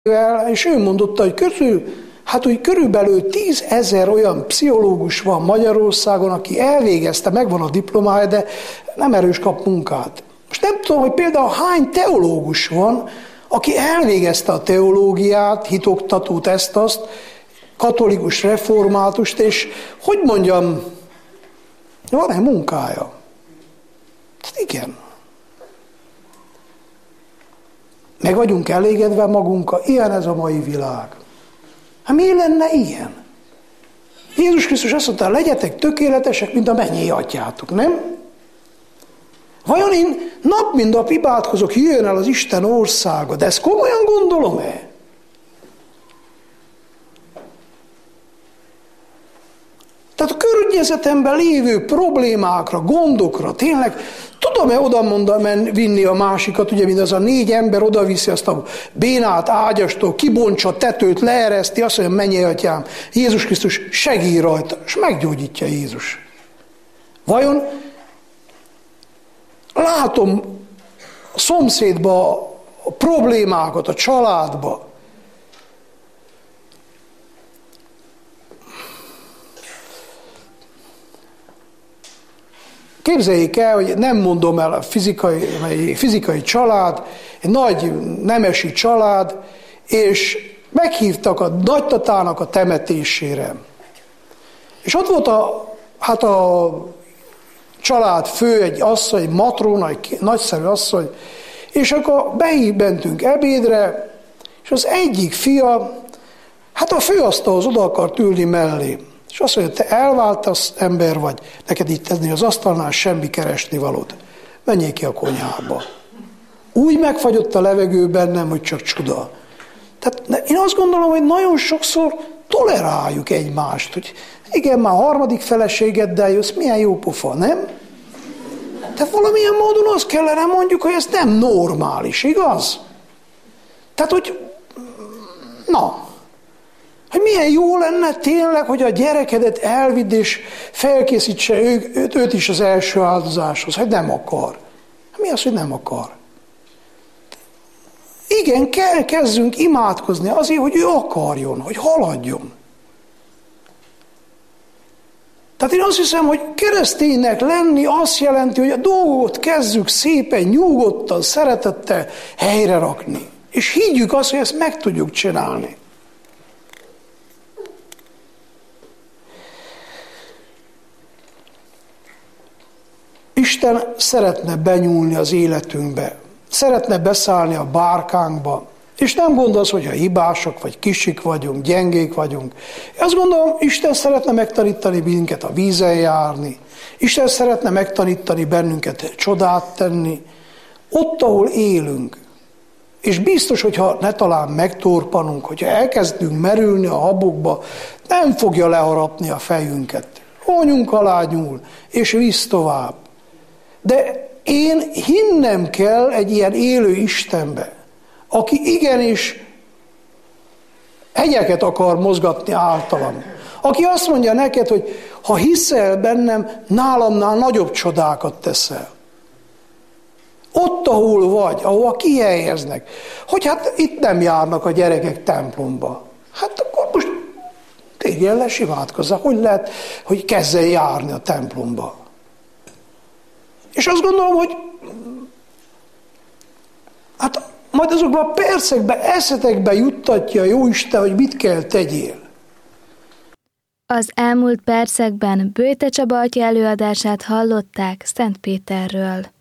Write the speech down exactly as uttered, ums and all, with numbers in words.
és ő mondotta, hogy közül, hát úgy körülbelül tízezer olyan pszichológus van Magyarországon, aki elvégezte, megvan a diplomája, de nem erős kap munkát. Most nem tudom, hogy például hány teológus van, aki elvégezte a teológiát, hitoktatót, ezt-azt, katolikus reformátust, és hogy mondjam, van-e munkája? Hát igen. Meg vagyunk elégedve magunkkal, ilyen ez a mai világ. Hát mi lenne ilyen? Jézus Krisztus azt mondta, legyetek tökéletesek, mint a mennyei atyátok, nem? Vajon én nap mint nap imádkozok, jöjjön el az Isten országa, de ezt komolyan gondolom-e? Tehát a környezetemben lévő problémákra, gondokra, tényleg tudom-e oda mondani, vinni a másikat, ugye, mint az a négy ember odaviszi azt a bénát ágyastól, kibontsa a tetőt, leereszti, azt mondja, mennyei atyám, Jézus Krisztus segíts rajta, és meggyógyítja Jézus. Vajon látom a szomszédba a problémákat, a családba, képzeljék el, hogy nem mondom el a fizikai, fizikai család, egy nagy nemesi család, és meghívtak a nagytatának a temetésére. És ott volt a, hát a család fő, egy asszony, egy matrona, egy nagyszerű asszony, és akkor bementünk ebédre, és az egyik fia, hát a főasztalhoz oda akart ülni mellé. És azt mondja, te elváltasz ember vagy, neked itt tenni az asztalnál semmi keresnivalód. Menjél ki a konyhába. Úgy megfagyott a levegő bennem, hogy csak csuda. Tehát én azt gondolom, hogy nagyon sokszor toleráljuk egymást, hogy igen, már harmadik feleségeddel jössz, milyen jó pofa, nem? Tehát valamilyen módon azt kellene mondjuk, hogy ez nem normális, igaz? Tehát, hogy na, hogy milyen jó lenne tényleg, hogy a gyerekedet elvidd és felkészítse őt, őt is az első áldozáshoz, hogy nem akar. Mi az, hogy nem akar? Igen, kell kezdünk imádkozni azért, hogy ő akarjon, hogy haladjon. Tehát én azt hiszem, hogy kereszténynek lenni azt jelenti, hogy a dolgot kezdjük szépen, nyugodtan, szeretettel helyre rakni. És higgyük azt, hogy ezt meg tudjuk csinálni. Isten szeretne benyúlni az életünkbe, szeretne beszállni a bárkánkba, és nem gondolsz, hogy ha hibások, vagy kisik vagyunk, gyengék vagyunk. Azt gondolom, Isten szeretne megtanítani minket a vízen járni, Isten szeretne megtanítani bennünket csodát tenni, ott, ahol élünk. És biztos, hogyha ne talán megtorpanunk, hogyha elkezdünk merülni a habokba, nem fogja leharapni a fejünket. Hónyunk alá nyúl, és visz tovább. De én hinnem kell egy ilyen élő Istenbe, aki igenis hegyeket akar mozgatni általam. Aki azt mondja neked, hogy ha hiszel bennem, nálamnál nagyobb csodákat teszel. Ott, ahol vagy, ahol kihelyeznek, hogy hát itt nem járnak a gyerekek templomba. Hát akkor most térjen le, imádkozzá, hogy lehet, hogy kezdjen járni a templomba. És azt gondolom, hogy hát majd azokban a percekben, eszetekben juttatja a Jóisten, hogy mit kell tegyél. Az elmúlt percekben Böjte Csaba atya előadását hallották Szentpéterről.